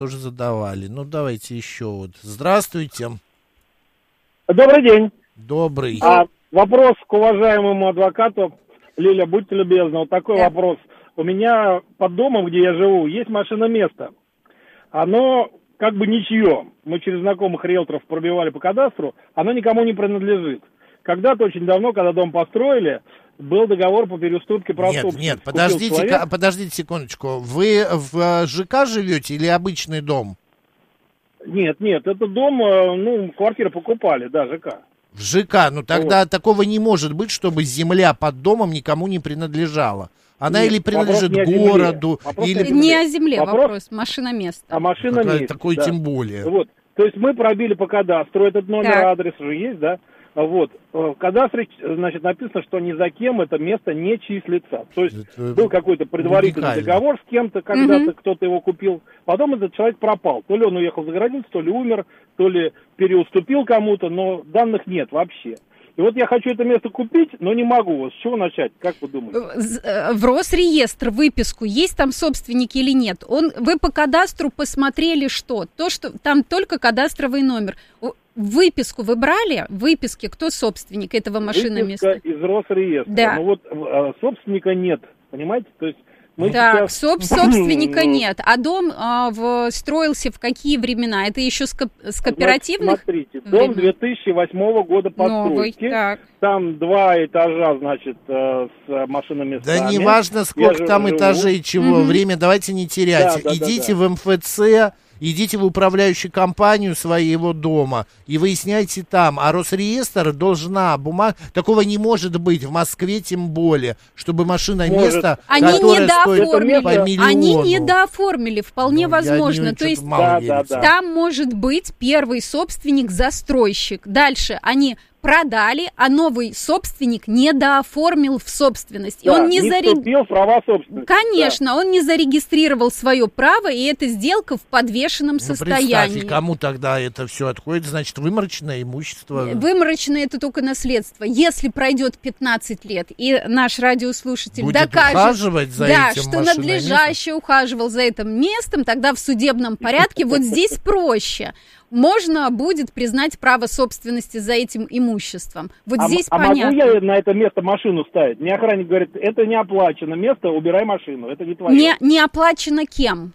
тоже задавали. Ну, давайте еще вот. Здравствуйте. Добрый день. Добрый. Вопрос к уважаемому адвокату. Лиля, будьте любезны, вот такой вопрос. У меня под домом, где я живу, есть машиноместо. Оно как бы ничье. Мы через знакомых риэлторов пробивали по кадастру. Оно никому не принадлежит. Когда-то очень давно, когда дом построили, был договор по переуступке прав собственности. Нет, подождите секундочку. Вы в ЖК живете или обычный дом? Нет, это дом, квартиры покупали, да, ЖК. В ЖК, тогда такого не может быть, чтобы земля под домом никому не принадлежала. Она или принадлежит городу, или... Не о земле вопрос, машиноместо. А машиноместо, такой да. Тем более. Вот, то есть мы пробили по кадастру, этот номер, адрес уже есть, да? Вот, в кадастре, значит, написано, что ни за кем это место не числится. То есть был какой-то предварительный договор с кем-то, когда-то кто-то его купил, потом этот человек пропал. То ли он уехал за границу, то ли умер, то ли переуступил кому-то, но данных нет вообще. И вот я хочу это место купить, но не могу. С чего начать? Как вы думаете? В Росреестр выписку есть там собственники или нет? Вы по кадастру посмотрели что? То, что там только кадастровый номер. Выписку вы брали? Выписки, кто собственник этого машиноместа? Выписка из Росреестра. Да. Но вот собственника нет, понимаете? То есть так, собственника нет. А дом строился в какие времена? Это еще с кооперативных? Смотрите, дом 2008 года постройки. Новый, там 2 этажа, значит, с машиноместами. Да неважно, сколько там этажей, чего. Время давайте не терять. Идите в МФЦ, идите в управляющую компанию своего дома и выясняйте там. А Росреестр должна бумага... Такого не может быть в Москве, тем более, чтобы машина место, которое стоит по миллиону. Они недооформили, вполне возможно. То есть там может быть первый собственник-застройщик. Дальше они продали, а новый собственник недооформил в собственность. И он не вступил в права собственности. Конечно, он не зарегистрировал свое право, и эта сделка в подвешенном состоянии. Представьте, кому тогда это все отходит, значит, выморочное имущество. Выморочное это только наследство. Если пройдет 15 лет, и наш радиослушатель будет докажет, ухаживать за этим что надлежаще ухаживал за этим местом, тогда в судебном порядке вот здесь проще. Можно будет признать право собственности за этим имуществом. Вот здесь понятно. Могу я на это место машину ставить? Мне охранник говорит, это не оплачено место, убирай машину, это не твое. Не оплачено кем?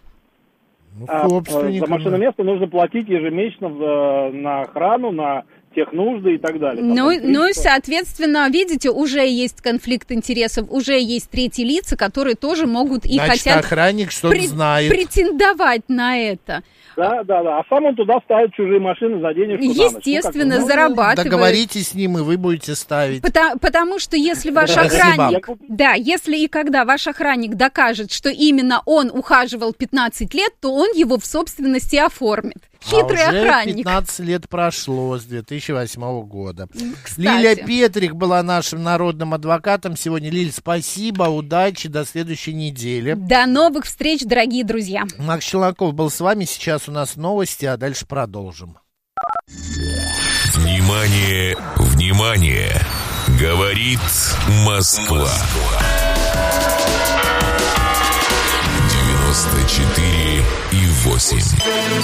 За машиноместо нужно платить ежемесячно на охрану, на технужды и так далее. Ну и, соответственно, видите, уже есть конфликт интересов, уже есть третьи лица, которые тоже могут и хотят охранник что-то знает. Претендовать на это. Да. А сам он туда ставит чужие машины за денежку. Естественно, зарабатывает. Договоритесь с ним, и вы будете ставить. Потому что если ваш охранник... Да, если и когда ваш охранник докажет, что именно он ухаживал 15 лет, то он его в собственности оформит. Хитрый охранник. 15 лет прошло с 2008 года. Кстати. Лиля Петрик была нашим народным адвокатом сегодня. Лиль, спасибо, удачи, до следующей недели. До новых встреч, дорогие друзья. Макс Челноков был с вами. Сейчас у нас новости, а дальше продолжим. Внимание, внимание! Говорит Москва. 94,8.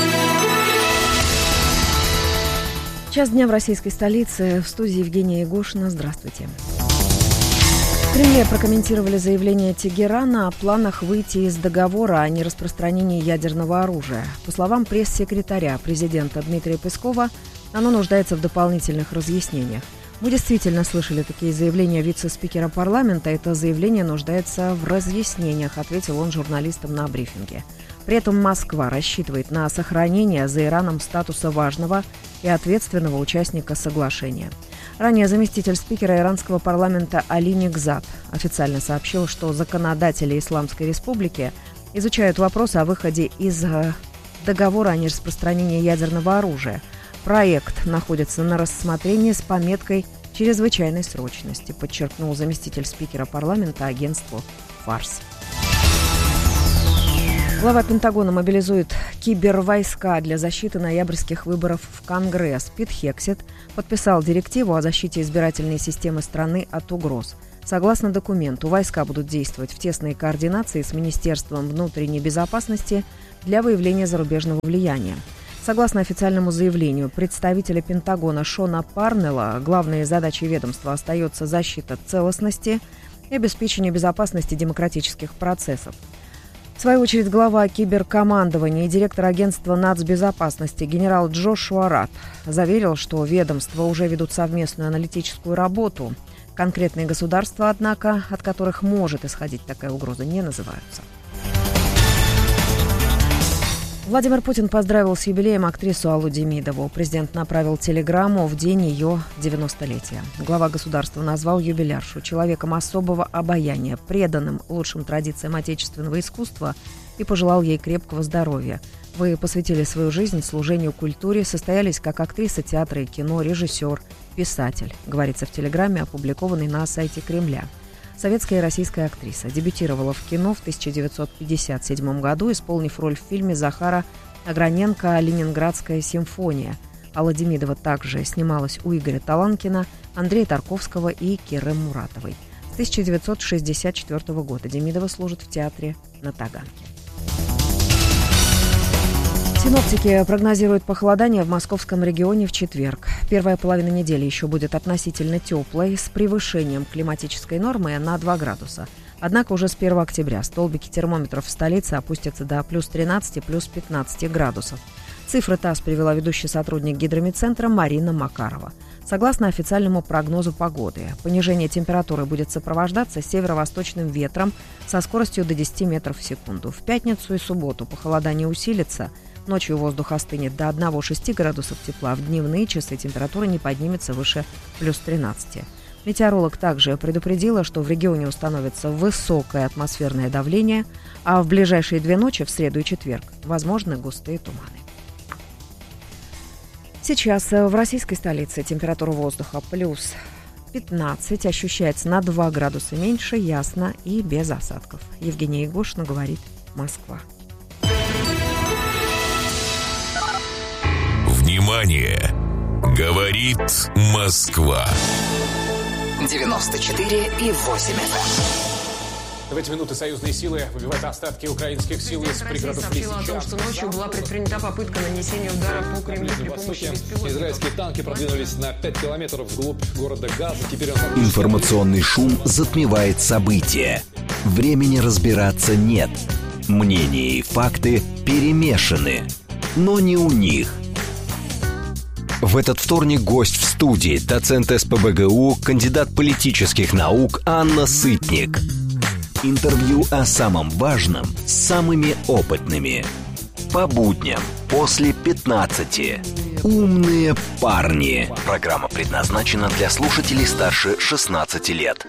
Час дня в российской столице. В студии Евгения Егошина. Здравствуйте. В Кремле прокомментировали заявление Тегерана о планах выйти из договора о нераспространении ядерного оружия. По словам пресс-секретаря президента Дмитрия Пескова, оно нуждается в дополнительных разъяснениях. Мы действительно слышали такие заявления вице-спикера парламента. Это заявление нуждается в разъяснениях, ответил он журналистам на брифинге. При этом Москва рассчитывает на сохранение за Ираном статуса важного и ответственного участника соглашения. Ранее заместитель спикера иранского парламента Али Нигзат официально сообщил, что законодатели Исламской Республики изучают вопрос о выходе из договора о нераспространении ядерного оружия. Проект находится на рассмотрении с пометкой чрезвычайной срочности, подчеркнул заместитель спикера парламента агентству «Фарс». Глава Пентагона мобилизует кибервойска для защиты ноябрьских выборов в Конгресс. Пит Хексет подписал директиву о защите избирательной системы страны от угроз. Согласно документу, войска будут действовать в тесной координации с Министерством внутренней безопасности, для выявления зарубежного влияния. Согласно официальному заявлению представителя Пентагона Шона Парнелла, главной задачей ведомства остается защита целостности и обеспечение безопасности демократических процессов. В свою очередь, глава киберкомандования и директор агентства нацбезопасности генерал Джошуа Ратт заверил, что ведомства уже ведут совместную аналитическую работу. Конкретные государства, однако, от которых может исходить такая угроза, не называются. Владимир Путин поздравил с юбилеем актрису Аллу Демидову. Президент направил телеграмму в день ее 90-летия. Глава государства назвал юбиляршу человеком особого обаяния, преданным лучшим традициям отечественного искусства и пожелал ей крепкого здоровья. Вы посвятили свою жизнь служению культуре, состоялись как актриса театра и кино, режиссер, писатель, говорится в телеграмме, опубликованной на сайте Кремля. Советская и российская актриса дебютировала в кино в 1957 году, исполнив роль в фильме Захара Аграненко «Ленинградская симфония». Алла Демидова также снималась у Игоря Таланкина, Андрея Тарковского и Киры Муратовой. С 1964 года Демидова служит в театре на Таганке. Синоптики прогнозируют похолодание в московском регионе в четверг. Первая половина недели еще будет относительно теплой, с превышением климатической нормы на 2 градуса. Однако уже с 1 октября столбики термометров в столице опустятся до плюс 13, плюс 15 градусов. Цифры ТАСС привела ведущий сотрудник гидромедцентра Марина Макарова. Согласно официальному прогнозу погоды, понижение температуры будет сопровождаться северо-восточным ветром со скоростью до 10 метров в секунду. В пятницу и субботу похолодание усилится. Ночью воздух остынет до 1,6 градусов тепла. В дневные часы температура не поднимется выше плюс 13. Метеоролог также предупредила, что в регионе установится высокое атмосферное давление, а в ближайшие 2 ночи, в среду и четверг, возможны густые туманы. Сейчас в российской столице температура воздуха плюс 15, ощущается на 2 градуса меньше, ясно и без осадков. Евгения Егошина, говорит Москва. Внимание! Говорит Москва. 94,8 FM. В эти минуты союзные силы выбивают остатки украинских сил из пригородов Лисичанска. О том, что ночью была предпринята попытка нанесения удара по Кремлю при помощи беспилотников. Израильские танки продвинулись на 5 километров вглубь города Газа. Теперь Информационный шум затмевает события. Времени разбираться нет. Мнения и факты перемешаны. Но не у них. В этот вторник гость в студии, доцент СПбГУ, кандидат политических наук Анна Сытник. Интервью о самом важном с самыми опытными. По будням после 15. Умные парни. Программа предназначена для слушателей старше 16 лет.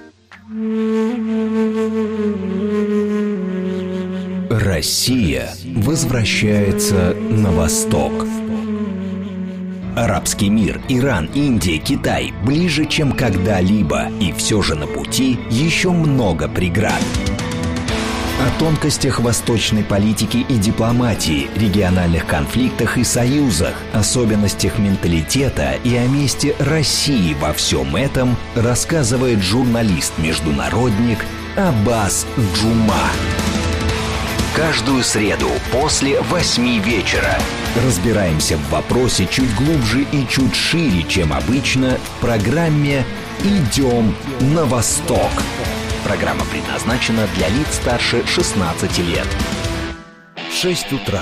Россия возвращается на восток. Арабский мир, Иран, Индия, Китай ближе, чем когда-либо, и все же на пути еще много преград. О тонкостях восточной политики и дипломатии, региональных конфликтах и союзах, особенностях менталитета и о месте России во всем этом рассказывает журналист-международник Аббас Джума. Каждую среду после 8 вечера разбираемся в вопросе чуть глубже и чуть шире, чем обычно, в программе «Идем на восток». Программа предназначена для лиц старше 16 лет. 6 утра.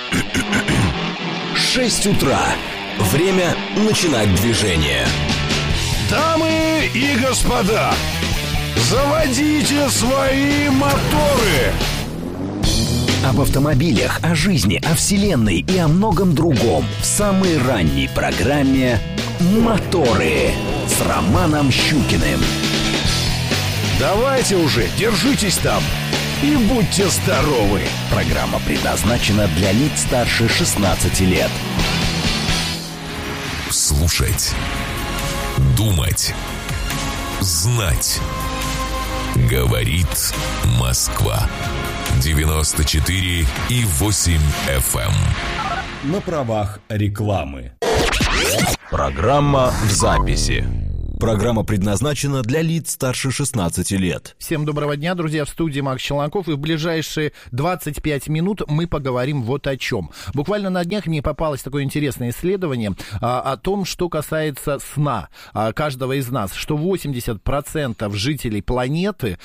6 утра. Время начинать движение. Дамы и господа, заводите свои моторы. Об автомобилях, о жизни, о вселенной и о многом другом в самой ранней программе «Моторы» с Романом Щукиным. Давайте уже, держитесь там и будьте здоровы. Программа предназначена для лиц старше 16 лет. Слушать, думать, знать. Говорит Москва. 94,8 FM. На правах рекламы. Программа в записи. Программа предназначена для лиц старше 16 лет. Всем доброго дня, друзья, в студии Макс Челноков, и в ближайшие 25 минут мы поговорим вот о чем. Буквально на днях мне попалось такое интересное исследование о том, что касается сна каждого из нас, что 80% жителей планеты,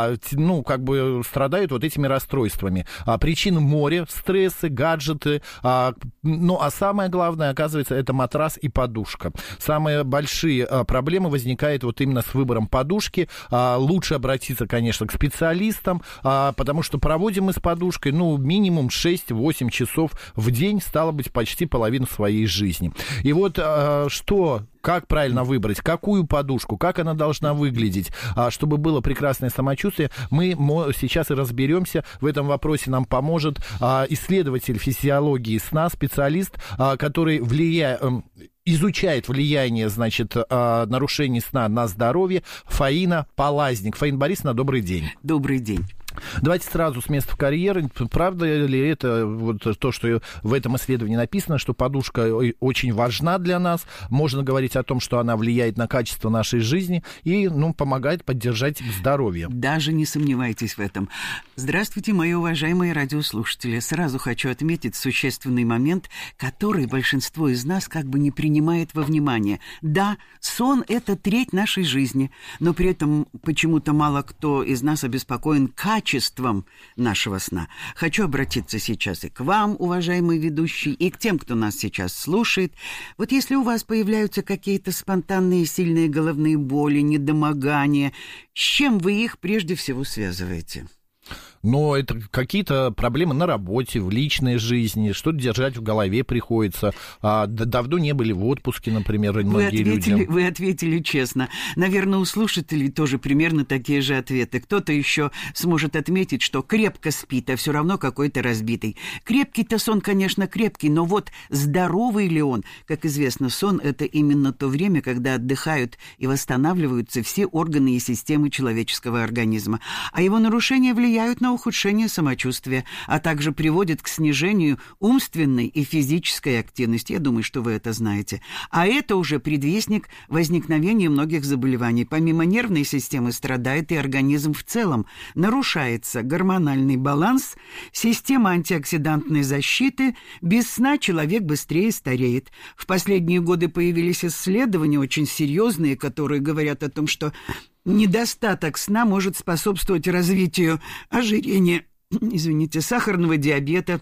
страдают вот этими расстройствами. Причин море, стрессы, гаджеты, а самое главное, оказывается, это матрас и подушка. Самые большие проблемы возникает вот именно с выбором подушки. Лучше обратиться, конечно, к специалистам, потому что проводим мы с подушкой, минимум 6-8 часов в день, стало быть, почти половину своей жизни. И вот как правильно выбрать, какую подушку, как она должна выглядеть, чтобы было прекрасное самочувствие, мы сейчас и разберемся. В этом вопросе нам поможет исследователь физиологии сна, специалист, который изучает влияние, нарушений сна на здоровье, Фаина Полазник. Фаина Борисовна, добрый день. Добрый день. Давайте сразу с места в карьер. Правда ли это вот то, что в этом исследовании написано, что подушка очень важна для нас? Можно говорить о том, что она влияет на качество нашей жизни и помогает поддержать здоровье. Даже не сомневайтесь в этом. Здравствуйте, мои уважаемые радиослушатели. Сразу хочу отметить существенный момент, который большинство из нас как бы не принимает во внимание. Да, сон – это треть нашей жизни, но при этом почему-то мало кто из нас обеспокоен качеством нашего сна. Хочу обратиться сейчас и к вам, уважаемые ведущие, и к тем, кто нас сейчас слушает. Вот если у вас появляются какие-то спонтанные сильные головные боли, недомогания, с чем вы их прежде всего связываете? Но это какие-то проблемы на работе, в личной жизни, что-то держать в голове приходится. Давно не были в отпуске, например, многие люди. Вы ответили честно. Наверное, у слушателей тоже примерно такие же ответы. Кто-то еще сможет отметить, что крепко спит, а все равно какой-то разбитый. Крепкий-то сон, конечно, крепкий, но вот здоровый ли он? Как известно, сон – это именно то время, когда отдыхают и восстанавливаются все органы и системы человеческого организма. А его нарушения влияют на ухудшение самочувствия, а также приводит к снижению умственной и физической активности. Я думаю, что вы это знаете. А это уже предвестник возникновения многих заболеваний. Помимо нервной системы страдает и организм в целом. Нарушается гормональный баланс, система антиоксидантной защиты. Без сна человек быстрее стареет. В последние годы появились исследования очень серьезные, которые говорят о том, что недостаток сна может способствовать развитию ожирения, сахарного диабета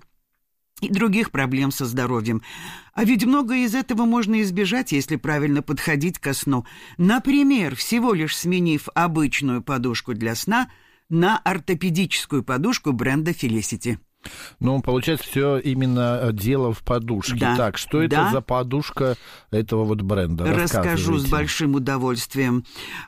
и других проблем со здоровьем. А ведь многое из этого можно избежать, если правильно подходить ко сну. Например, всего лишь сменив обычную подушку для сна на ортопедическую подушку бренда Felicity. Получается, все именно дело в подушке. Да. Так, что это за подушка этого вот бренда? Расскажу с большим удовольствием.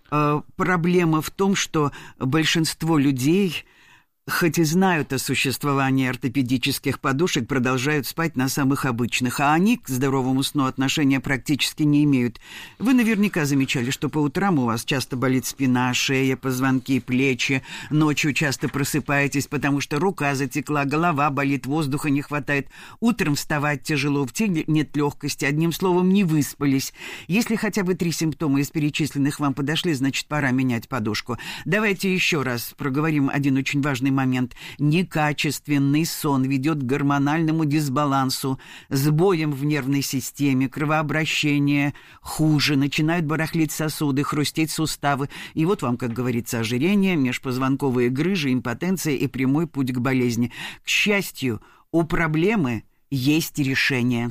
Проблема в том, что большинство людей, хоть и знают о существовании ортопедических подушек, продолжают спать на самых обычных, а они к здоровому сну отношения практически не имеют. Вы наверняка замечали, что по утрам у вас часто болит спина, шея, позвонки, плечи, ночью часто просыпаетесь, потому что рука затекла, голова болит, воздуха не хватает, утром вставать тяжело, в теле нет легкости, одним словом, не выспались. Если хотя бы 3 симптома из перечисленных вам подошли, значит, пора менять подушку. Давайте еще раз проговорим один очень важный момент. Некачественный сон ведет к гормональному дисбалансу, сбоям в нервной системе, кровообращение хуже, начинают барахлить сосуды, хрустеть суставы. И вот вам, как говорится, ожирение, межпозвонковые грыжи, импотенция и прямой путь к болезни. К счастью, у проблемы есть решение.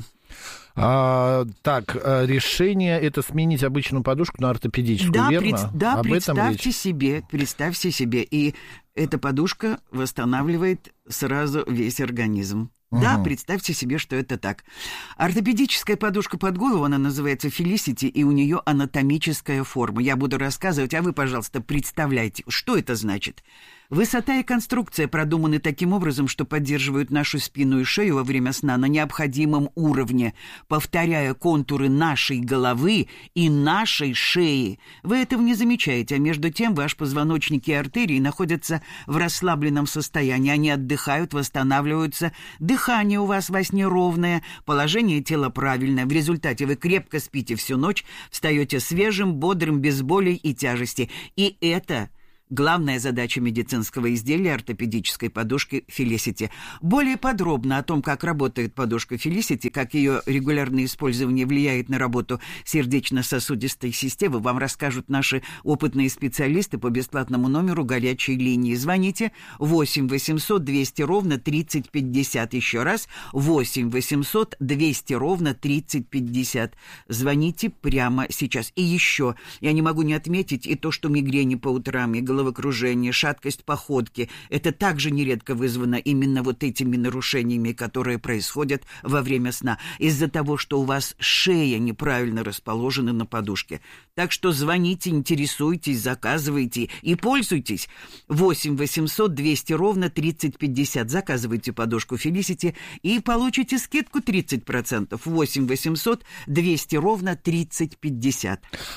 Решение это сменить обычную подушку на ортопедическую, верно? Да, представьте себе, и эта подушка восстанавливает сразу весь организм. Да, представьте себе, что это так. Ортопедическая подушка под голову, она называется Felicity, и у нее анатомическая форма. Я буду рассказывать, а вы, пожалуйста, представляйте, что это значит. Высота и конструкция продуманы таким образом, что поддерживают нашу спину и шею во время сна на необходимом уровне, повторяя контуры нашей головы и нашей шеи. Вы этого не замечаете, а между тем ваш позвоночник и артерии находятся в расслабленном состоянии. Они отдыхают, восстанавливаются. Дыхание у вас во сне ровное, положение тела правильное. В результате вы крепко спите всю ночь, встаете свежим, бодрым, без болей и тяжести. И это главная задача медицинского изделия ортопедической подушки Felicity. Более подробно о том, как работает подушка Felicity, как ее регулярное использование влияет на работу сердечно-сосудистой системы, вам расскажут наши опытные специалисты по бесплатному номеру горячей линии. Звоните 8 800 200 ровно 30 50. Еще раз, 8 800 200 ровно 30 50. Звоните прямо сейчас. И еще, я не могу не отметить и то, что мигрени по утрам, и головокружение, шаткость походки. Это также нередко вызвано именно вот этими нарушениями, которые происходят во время сна, из-за того, что у вас шея неправильно расположена на подушке. Так что звоните, интересуйтесь, заказывайте и пользуйтесь. 8 800 200 ровно 30 50. Заказывайте подушку Felicity и получите скидку 30%. 8 800 200 ровно 30 50.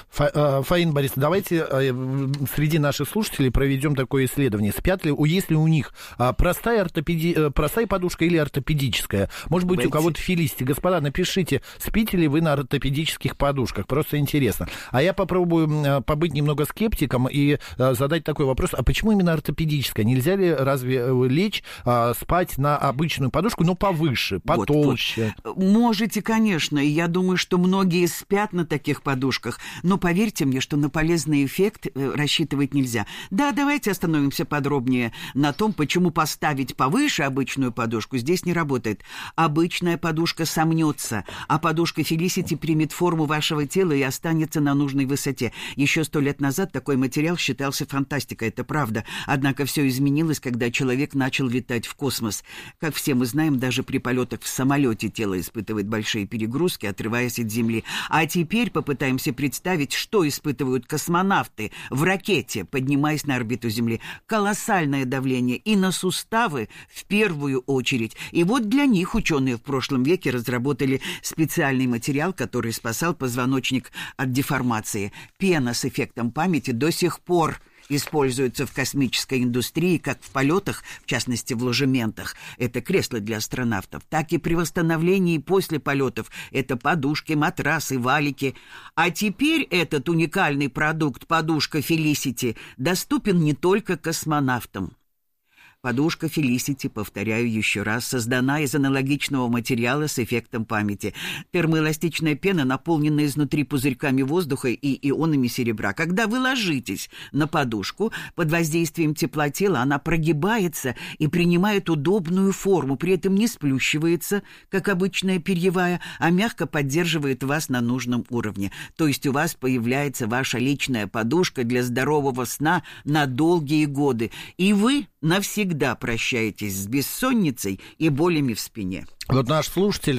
Фаина Борисовна, давайте среди наших слушателей проведем такое исследование. Спят ли, есть ли у них простая подушка или ортопедическая? Может быть, у кого-то Felicity. Господа, напишите, спите ли вы на ортопедических подушках? Просто интересно. А я попробую побыть немного скептиком и задать такой вопрос. А почему именно ортопедическая? Нельзя ли разве лечь, спать на обычную подушку, но повыше, потолще? Вот. Можете, конечно. И я думаю, что многие спят на таких подушках. Но поверьте мне, что на полезный эффект рассчитывать нельзя. Да, давайте остановимся подробнее на том, почему поставить повыше обычную подушку здесь не работает. Обычная подушка сомнется, а подушка Felicity примет форму вашего тела и останется на нужной высоте. Еще 100 лет назад такой материал считался фантастикой, это правда. Однако все изменилось, когда человек начал летать в космос. Как все мы знаем, даже при полетах в самолете тело испытывает большие перегрузки, отрываясь от Земли. А теперь попытаемся представить, что испытывают космонавты в ракете, поднимаясь на орбиту Земли. Колоссальное давление и на суставы в первую очередь. И вот для них ученые в прошлом веке разработали специальный материал, который спасал позвоночник от деформации. Пена с эффектом памяти до сих пор используется в космической индустрии, как в полетах, в частности в ложементах. Это кресла для астронавтов. Так и при восстановлении после полетов. Это подушки, матрасы, валики. А теперь этот уникальный продукт, подушка Felicity, доступен не только космонавтам. Подушка Felicity, повторяю еще раз, создана из аналогичного материала с эффектом памяти. Термоэластичная пена наполнена изнутри пузырьками воздуха и ионами серебра. Когда вы ложитесь на подушку, под воздействием тепла тела она прогибается и принимает удобную форму, при этом не сплющивается, как обычная перьевая, а мягко поддерживает вас на нужном уровне. То есть у вас появляется ваша личная подушка для здорового сна на долгие годы. И вы навсегда прощаетесь с бессонницей и болями в спине. Вот наш слушатель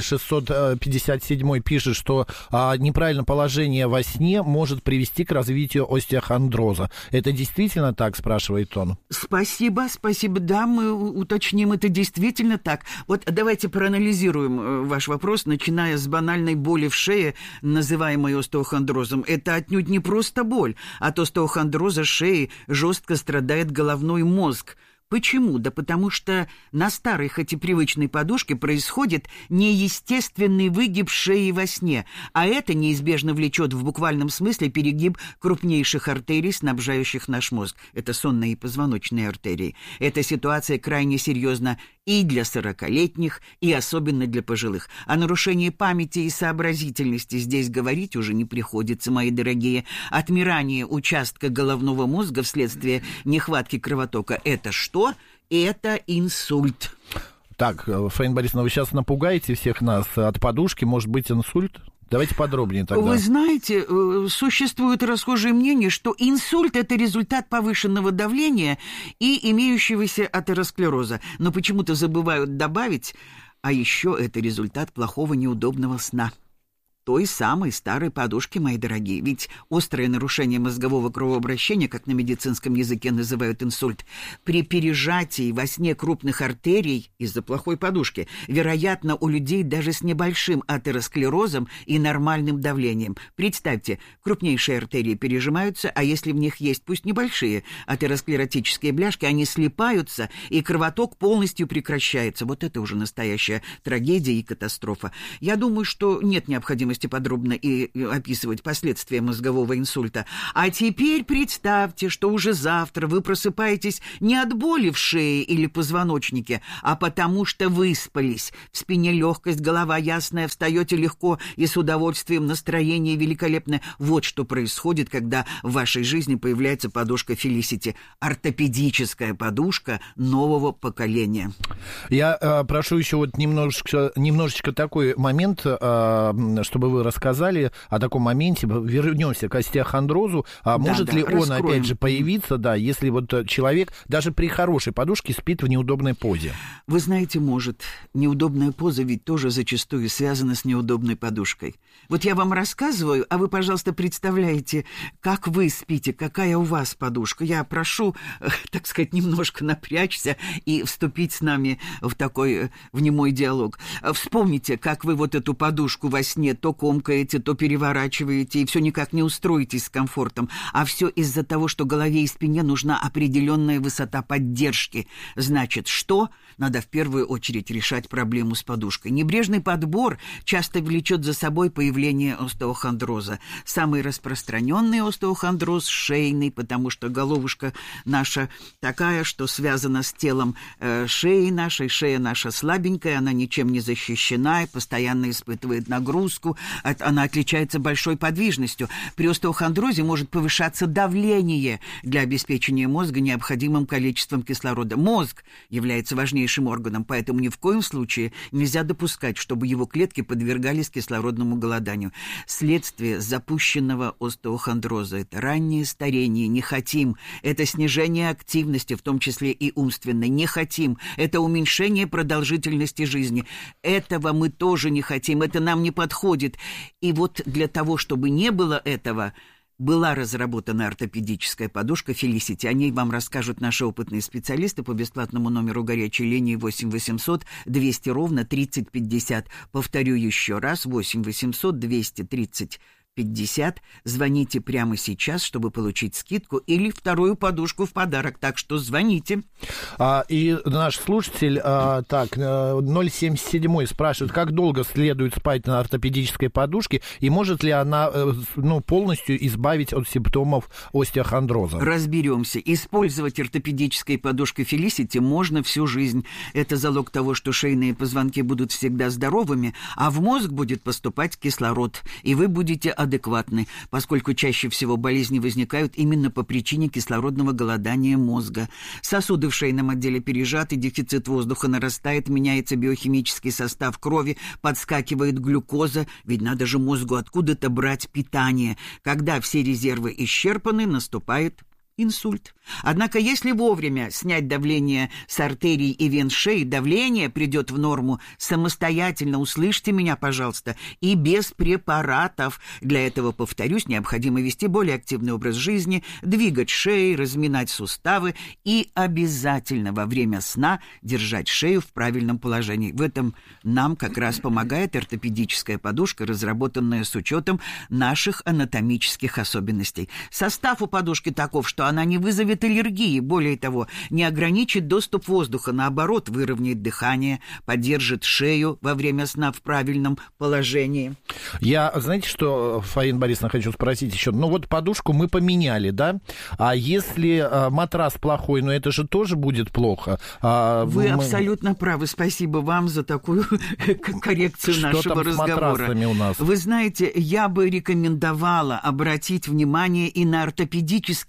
657 пишет, что неправильное положение во сне может привести к развитию остеохондроза. Это действительно так, спрашивает он? Спасибо. Да, мы уточним, это действительно так. Вот давайте проанализируем ваш вопрос, начиная с банальной боли в шее, называемой остеохондрозом. Это отнюдь не просто боль. От остеохондроза шеи жестко страдает головной мозг. Почему? Да потому что на старой, хоть и привычной подушке происходит неестественный выгиб шеи во сне, а это неизбежно влечет в буквальном смысле перегиб крупнейших артерий, снабжающих наш мозг. Это сонные и позвоночные артерии. Эта ситуация крайне серьезна и для 40-летних, и особенно для пожилых. О нарушении памяти и сообразительности здесь говорить уже не приходится, мои дорогие. Отмирание участка головного мозга вследствие нехватки кровотока – это что? Это инсульт. Так, Фаина Борисовна, вы сейчас напугаете всех нас от подушки, может быть инсульт? Давайте подробнее тогда. Вы знаете, существует расхожее мнение, что инсульт – это результат повышенного давления и имеющегося атеросклероза. Но почему-то забывают добавить, а еще это результат плохого неудобного сна. той самой старой подушки, мои дорогие. Ведь острое нарушение мозгового кровообращения, как на медицинском языке называют инсульт, при пережатии во сне крупных артерий из-за плохой подушки, вероятно, у людей даже с небольшим атеросклерозом и нормальным давлением. Представьте, крупнейшие артерии пережимаются, а если в них есть, пусть небольшие, атеросклеротические бляшки, они слипаются, и кровоток полностью прекращается. Вот это уже настоящая трагедия и катастрофа. Я думаю, что нет необходимости подробно и описывать последствия мозгового инсульта. А теперь представьте, что уже завтра вы просыпаетесь не от боли в шее или позвоночнике, а потому что выспались. В спине легкость, голова ясная, встаете легко и с удовольствием, настроение великолепное. Вот что происходит, когда в вашей жизни появляется подушка Felicity. Ортопедическая подушка нового поколения. Я прошу еще вот немножечко такой момент, чтобы вы рассказали о таком моменте. Вернемся к остеохондрозу. Может ли он, опять же, появиться, если вот человек даже при хорошей подушке спит в неудобной позе? Вы знаете, может. Неудобная поза ведь тоже зачастую связана с неудобной подушкой. Вот я вам рассказываю, а вы, пожалуйста, представляете, как вы спите, какая у вас подушка. Я прошу, так сказать, немножко напрячься и вступить с нами в немой диалог. Вспомните, как вы вот эту подушку во сне то комкаете, то переворачиваете, и все никак не устроитесь с комфортом. А все из-за того, что голове и спине нужна определенная высота поддержки. Значит, что? Надо в первую очередь решать проблему с подушкой. Небрежный подбор часто влечет за собой появление остеохондроза. Самый распространенный остеохондроз шейный, потому что головушка наша такая, что связана с телом шеи нашей. Шея наша слабенькая, она ничем не защищена и постоянно испытывает нагрузку. Она отличается большой подвижностью. При остеохондрозе может повышаться давление для обеспечения мозга необходимым количеством кислорода. Мозг является важнейшим органом, поэтому ни в коем случае нельзя допускать, чтобы его клетки подвергались кислородному голоданию. Следствие запущенного остеохондроза – это раннее старение. Не хотим. Это снижение активности, в том числе и умственной. Не хотим. Это уменьшение продолжительности жизни. Этого мы тоже не хотим. Это нам не подходит. И вот для того, чтобы не было этого, была разработана ортопедическая подушка Felicity. О ней вам расскажут наши опытные специалисты по бесплатному номеру горячей линии 8 800 200 ровно 30 50. Повторю еще раз, 8 800 230 50. Звоните прямо сейчас, чтобы получить скидку или вторую подушку в подарок. Так что звоните. И наш слушатель, 077 спрашивает, как долго следует спать на ортопедической подушке и может ли она полностью избавить от симптомов остеохондроза? Разберемся. Использовать ортопедической подушкой Felicity можно всю жизнь. Это залог того, что шейные позвонки будут всегда здоровыми, а в мозг будет поступать кислород, и вы будете адекватны, поскольку чаще всего болезни возникают именно по причине кислородного голодания мозга. Сосуды в шейном отделе пережаты, дефицит воздуха нарастает, меняется биохимический состав крови, подскакивает глюкоза, ведь надо же мозгу откуда-то брать питание. Когда все резервы исчерпаны, наступает инсульт. Однако, если вовремя снять давление с артерий и вен шеи, давление придет в норму самостоятельно, услышьте меня, пожалуйста, и без препаратов. Для этого, повторюсь, необходимо вести более активный образ жизни, двигать шеей, разминать суставы и обязательно во время сна держать шею в правильном положении. В этом нам как раз помогает ортопедическая подушка, разработанная с учетом наших анатомических особенностей. Состав у подушки таков, что она не вызовет аллергии, более того, не ограничит доступ воздуха, наоборот, выровняет дыхание, поддержит шею во время сна в правильном положении. Я, знаете, что, Фаина Борисовна, хочу спросить еще. Вот подушку мы поменяли, да? А если матрас плохой, это же тоже будет плохо? Вы абсолютно правы. Спасибо вам за такую коррекцию что нашего там разговора. С матрасами у нас? Вы знаете, я бы рекомендовала обратить внимание и на ортопедические матрасы,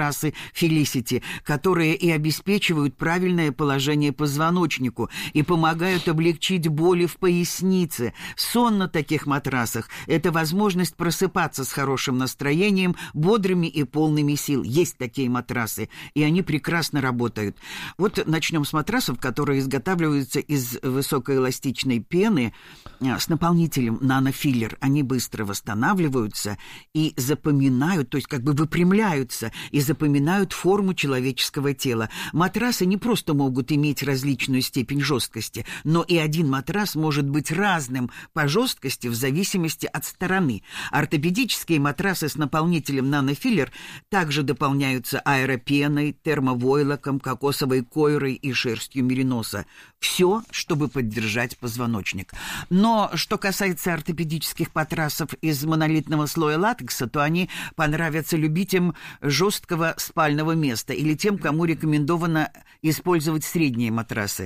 матрасы Felicity, которые и обеспечивают правильное положение позвоночнику и помогают облегчить боли в пояснице. Сон на таких матрасах – это возможность просыпаться с хорошим настроением, бодрыми и полными сил. Есть такие матрасы, и они прекрасно работают. Вот начнем с матрасов, которые изготавливаются из высокоэластичной пены с наполнителем нанофиллер. Они быстро восстанавливаются и запоминают, то есть как бы выпрямляются и запоминают форму человеческого тела. Матрасы не просто могут иметь различную степень жесткости, но и один матрас может быть разным по жесткости в зависимости от стороны. Ортопедические матрасы с наполнителем нанофиллер также дополняются аэропеной, термовойлоком, кокосовой койрой и шерстью мериноса. Все, чтобы поддержать позвоночник. Но что касается ортопедических матрасов из монолитного слоя латекса, то они понравятся любителям жесткого спального места или тем, кому рекомендовано использовать средние матрасы.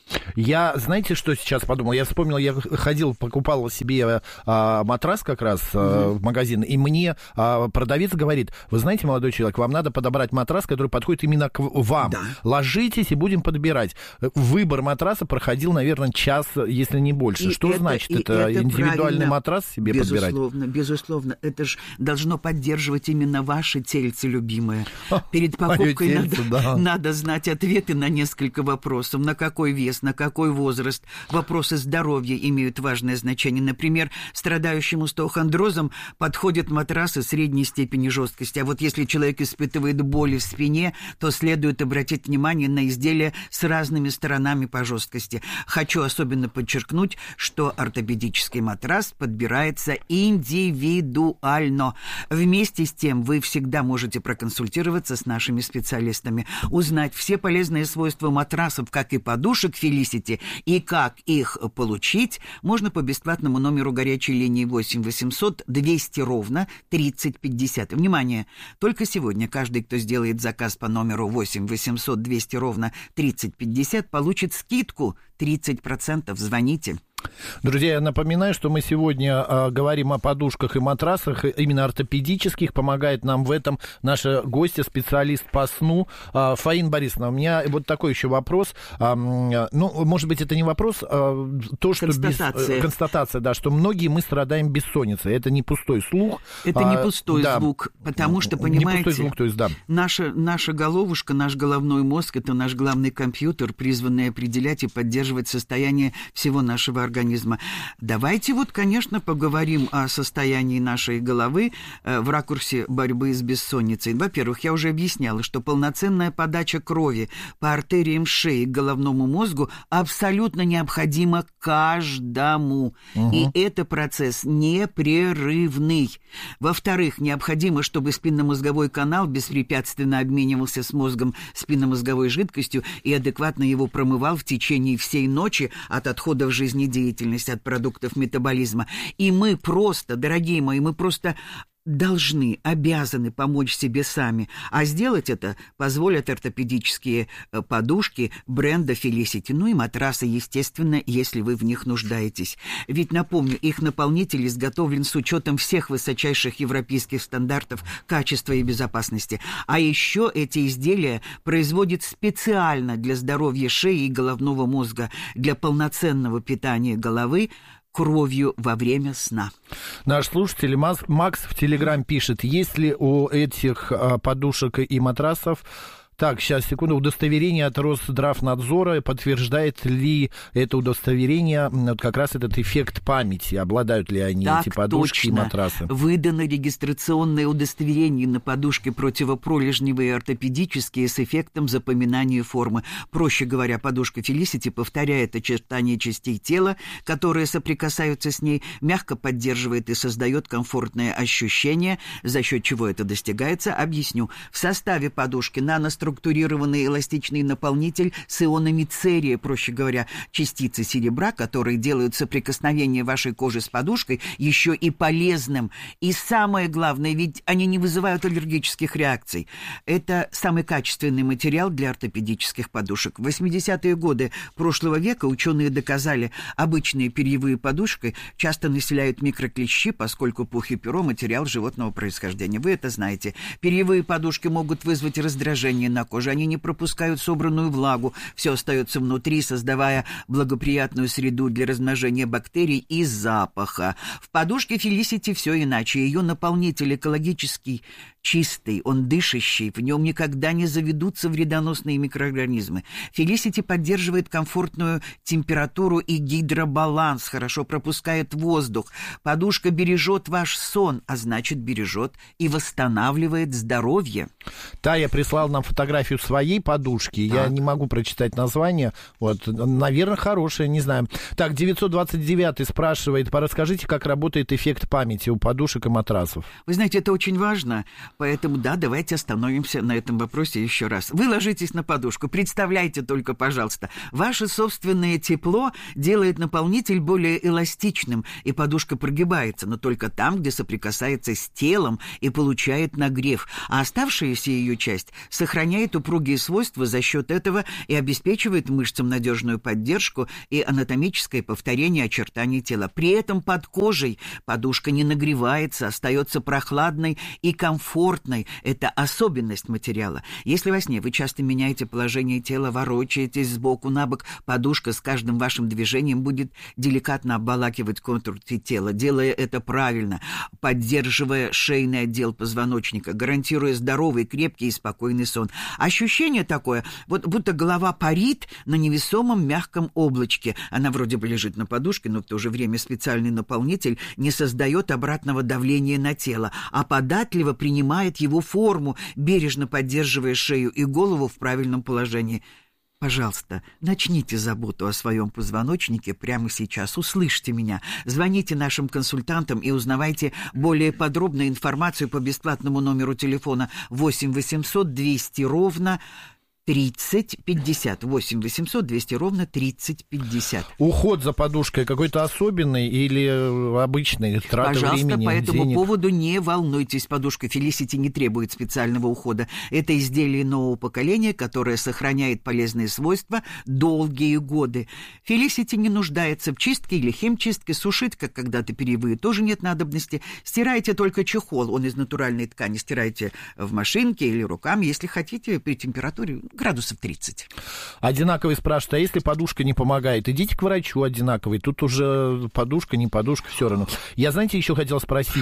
Я, знаете, что сейчас подумал? Я вспомнил, я ходил, покупал себе матрас как раз в магазин, и мне продавец говорит: вы знаете, молодой человек, вам надо подобрать матрас, который подходит именно к вам. Да. Ложитесь и будем подбирать. Выбор матраса проходил, наверное, час, если не больше. Что значит это индивидуальный матрас себе подбирать? Безусловно. Это же должно поддерживать именно ваше тельце, любимое. Перед покупкой надо знать ответы на несколько вопросов. На какой вес, на какой возраст. Вопросы здоровья имеют важное значение. Например, страдающему остеохондрозом подходят матрасы средней степени жесткости. А вот если человек испытывает боли в спине, то следует обратить внимание на изделия с разными сторонами по жесткости. Хочу особенно подчеркнуть, что ортопедический матрас подбирается индивидуально. Вместе с тем вы всегда можете проконсультироваться с нашими специалистами, узнать все полезные свойства матрасов, как и подушек Felicity, и как их получить, можно по бесплатному номеру горячей линии 8 800 200 ровно 30 50. Внимание! Только сегодня каждый, кто сделает заказ по номеру 8 800 200 ровно 30 50, получит скидку 30%. Звоните. Друзья, я напоминаю, что мы сегодня говорим о подушках и матрасах, именно ортопедических. Помогает нам в этом наша гостья, специалист по сну Фаина Борисовна. У меня вот такой еще вопрос. Ну, может быть, это не вопрос, то, что констатация, да, что многие мы страдаем бессонницей. Это не пустой слух. Это не пустой звук, потому что, понимаете, не пустой звук, то есть, да. наша головушка, наш головной мозг — это наш главный компьютер, призванный определять и поддерживать состояние всего нашего организма. Давайте вот, конечно, поговорим о состоянии нашей головы в ракурсе борьбы с бессонницей. Во-первых, я уже объясняла, что полноценная подача крови по артериям шеи к головному мозгу абсолютно необходима каждому. И это процесс непрерывный. Во-вторых, необходимо, чтобы спинномозговой канал беспрепятственно обменивался с мозгом спинномозговой жидкостью и адекватно его промывал в течение всей ночи от отходов жизнедеятельности, от продуктов метаболизма. И мы просто, дорогие мои, должны, обязаны помочь себе сами. А сделать это позволят ортопедические подушки бренда Felicity. Ну и матрасы, естественно, если вы в них нуждаетесь. Ведь, напомню, их наполнитель изготовлен с учетом всех высочайших европейских стандартов качества и безопасности. А еще эти изделия производят специально для здоровья шеи и головного мозга, для полноценного питания головы кровью во время сна. Наш слушатель Макс в Телеграм пишет: есть ли у этих подушек и матрасов Так, сейчас, секунду. Удостоверение от Росздравнадзора. Подтверждает ли это удостоверение вот как раз этот эффект памяти? Обладают ли они, так, эти подушки точно. И матрасы? Выдано регистрационное удостоверение на подушки противопролежневые ортопедические с эффектом запоминания формы. Проще говоря, подушка Felicity повторяет очертания частей тела, которые соприкасаются с ней, мягко поддерживает и создает комфортное ощущение. За счет чего это достигается, объясню. В составе подушки наноструктуры структурированный эластичный наполнитель с ионами церия, проще говоря, частицы серебра, которые делают соприкосновение вашей кожи с подушкой еще и полезным. И самое главное, ведь они не вызывают аллергических реакций. Это самый качественный материал для ортопедических подушек. В 80-е годы прошлого века ученые доказали, обычные перьевые подушки часто населяют микроклещи, поскольку пух и перо – материал животного происхождения. Вы это знаете. Перьевые подушки могут вызвать раздражение на коже. Они не пропускают собранную влагу. Все остается внутри, создавая благоприятную среду для размножения бактерий и запаха. В подушке Felicity все иначе. Ее наполнитель экологический, чистый, он дышащий, в нем никогда не заведутся вредоносные микроорганизмы. Felicity поддерживает комфортную температуру и гидробаланс, хорошо пропускает воздух. Подушка бережет ваш сон, а значит бережет и восстанавливает здоровье. Тая прислал нам фотографию своей подушки, я не могу прочитать название, вот, наверное, хорошая, не знаю. Так, 929 спрашивает, расскажите, как работает эффект памяти у подушек и матрасов. Вы знаете, это очень важно. Поэтому, да, давайте остановимся на этом вопросе еще раз. Вы ложитесь на подушку, представляйте только, пожалуйста, ваше собственное тепло делает наполнитель более эластичным, и подушка прогибается, но только там, где соприкасается с телом и получает нагрев, а оставшаяся ее часть сохраняет упругие свойства за счет этого и обеспечивает мышцам надежную поддержку и анатомическое повторение очертаний тела. При этом под кожей подушка не нагревается, остается прохладной и комфортной. Это особенность материала. Если во сне вы часто меняете положение тела, ворочаетесь сбоку на бок, подушка с каждым вашим движением будет деликатно обволакивать контур тела, делая это правильно, поддерживая шейный отдел позвоночника, гарантируя здоровый, крепкий и спокойный сон. Ощущение такое, вот будто голова парит на невесомом мягком облачке. Она вроде бы лежит на подушке, но в то же время специальный наполнитель не создает обратного давления на тело, а податливо принимает его форму, бережно поддерживая шею и голову в правильном положении. Пожалуйста, начните заботу о своем позвоночнике прямо сейчас. Услышьте меня. Звоните нашим консультантам и узнавайте более подробную информацию по бесплатному номеру телефона 8 800 200 ровно 3050. 8 800 200 ровно 3050. Уход за подушкой какой-то особенный или обычный? Трата Пожалуйста, времени, по этому денег? поводу не волнуйтесь. Подушка Felicity не требует специального ухода. Это изделие нового поколения, которое сохраняет полезные свойства долгие годы. Felicity не нуждается в чистке или химчистке. Сушить, как когда-то перьевые, тоже нет надобности. Стирайте только чехол. Он из натуральной ткани. Стирайте в машинке или руками, если хотите, при температуре градусов 30. Одинаковый спрашивает, а если подушка не помогает, идите к врачу одинаковый. Тут уже подушка, не подушка, все равно. Я, знаете, еще хотел спросить,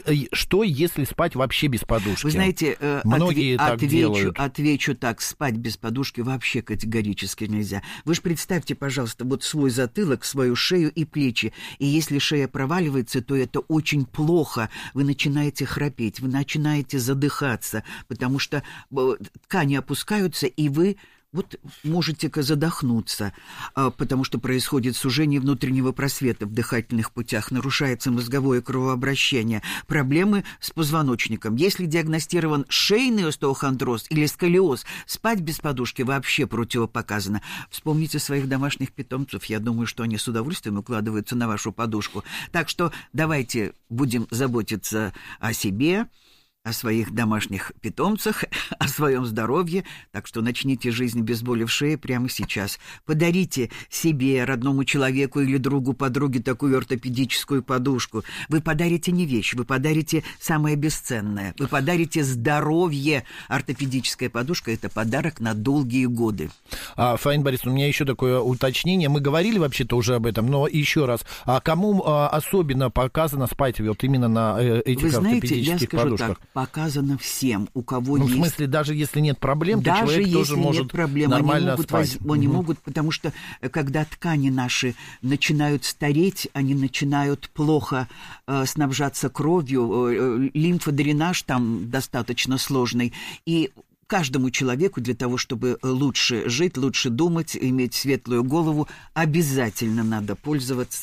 что если спать вообще без подушки? Вы знаете, многие так делают. Отвечу так, спать без подушки вообще категорически нельзя. Вы же представьте, пожалуйста, вот свой затылок, свою шею и плечи. И если шея проваливается, то это очень плохо. Вы начинаете храпеть, вы начинаете задыхаться, потому что ткани опускаются, и вы вот можете задохнуться, потому что происходит сужение внутреннего просвета в дыхательных путях, нарушается мозговое кровообращение, проблемы с позвоночником. Если диагностирован шейный остеохондроз или сколиоз, спать без подушки вообще противопоказано. Вспомните своих домашних питомцев, я думаю, что они с удовольствием укладываются на вашу подушку. Так что давайте будем заботиться о себе, о своих домашних питомцах, о своем здоровье. Так что начните жизнь без боли в шее прямо сейчас. Подарите себе, родному человеку или другу, подруге такую ортопедическую подушку. Вы подарите не вещь, вы подарите самое бесценное. Вы подарите здоровье. Ортопедическая подушка – это подарок на долгие годы. Фаина Борисовна, у меня еще такое уточнение. Мы говорили вообще-то уже об этом, но еще раз. А кому особенно показано спать вот именно на этих ортопедических подушках? Показано всем, у кого есть... в смысле, даже если нет проблем, то человек тоже может нормально спать. Они могут, потому что, когда ткани наши начинают стареть, они начинают плохо снабжаться кровью, лимфодренаж там достаточно сложный, и каждому человеку для того, чтобы лучше жить, лучше думать, иметь светлую голову, обязательно надо пользоваться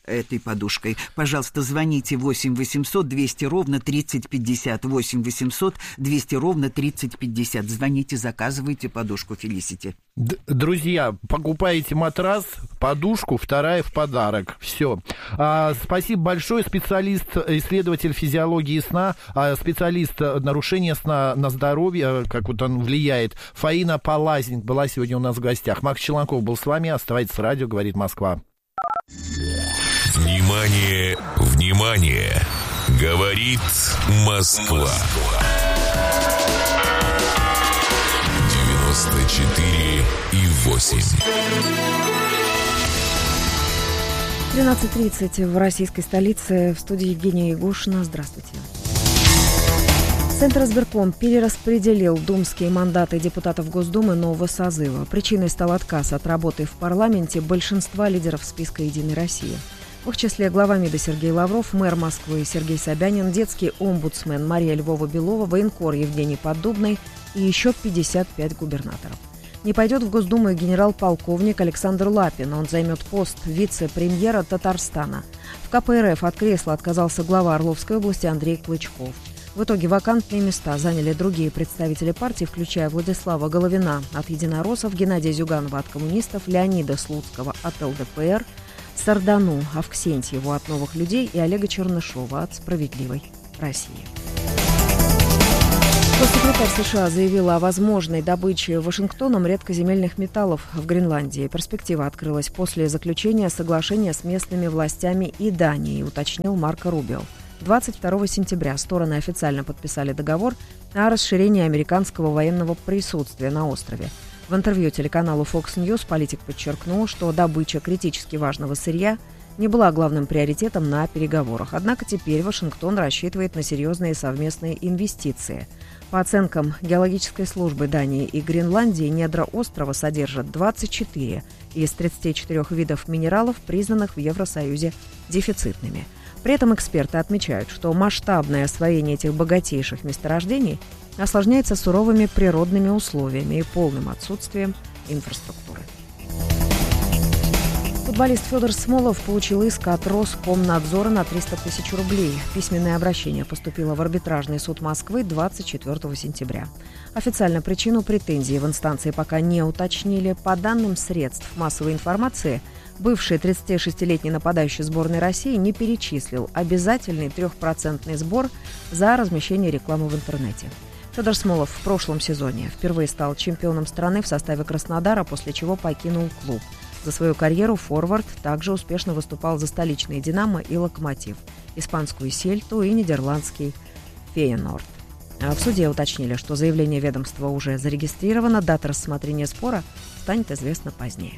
этой подушкой, пожалуйста, звоните 8 800 200 ровно 30 50. 8 800 200 ровно 30 50. Звоните, заказывайте подушку Felicity. Друзья, покупаете матрас, подушку, вторая в подарок. Все. Спасибо большое. Специалист, исследователь физиологии сна, специалист нарушения сна на здоровье, как вот он влияет. Фаина Палазник была сегодня у нас в гостях. Макс Челноков был с вами. Оставайтесь с радио, говорит Москва. Внимание, внимание! Говорит Москва. 94,8. 13:30 в российской столице. В студии Евгения Егошина. Здравствуйте. Центризбирком перераспределил думские мандаты депутатов Госдумы нового созыва. Причиной стал отказ от работы в парламенте большинства лидеров списка «Единой России». В их числе глава МИДа Сергей Лавров, мэр Москвы Сергей Собянин, детский омбудсмен Мария Львова-Белова, военкор Евгений Поддубный и еще 55 губернаторов. Не пойдет в Госдуму и генерал-полковник Александр Лапин. Он займет пост вице-премьера Татарстана. В КПРФ от кресла отказался глава Орловской области Андрей Клычков. В итоге вакантные места заняли другие представители партии, включая Владислава Головина от «Единороссов», Геннадия Зюганова от коммунистов, Леонида Слуцкого от ЛДПР, Сардану Авксентьеву от «Новых людей» и Олега Чернышова от «Справедливой России». Госсекретарь США заявила о возможной добыче Вашингтоном редкоземельных металлов в Гренландии. Перспектива открылась после заключения соглашения с местными властями и Данией, уточнил Марко Рубио. 22 сентября стороны официально подписали договор о расширении американского военного присутствия на острове. В интервью телеканалу Fox News политик подчеркнул, что добыча критически важного сырья не была главным приоритетом на переговорах. Однако теперь Вашингтон рассчитывает на серьезные совместные инвестиции. По оценкам геологической службы Дании и Гренландии, недра острова содержат 24 из 34 видов минералов, признанных в Евросоюзе дефицитными. При этом эксперты отмечают, что масштабное освоение этих богатейших месторождений осложняется суровыми природными условиями и полным отсутствием инфраструктуры. Футболист Федор Смолов получил иск от Роскомнадзора на 300 тысяч рублей. Письменное обращение поступило в арбитражный суд Москвы 24 сентября. Официально причину претензий в инстанции пока не уточнили. По данным средств массовой информации, бывший 36-летний нападающий сборной России не перечислил обязательный 3% сбор за размещение рекламы в интернете. Федор Смолов в прошлом сезоне впервые стал чемпионом страны в составе Краснодара, после чего покинул клуб. За свою карьеру форвард также успешно выступал за столичные «Динамо» и «Локомотив», испанскую «Сельту» и нидерландский «Фейенорд». В суде уточнили, что заявление ведомства уже зарегистрировано, дата рассмотрения спора станет известна позднее.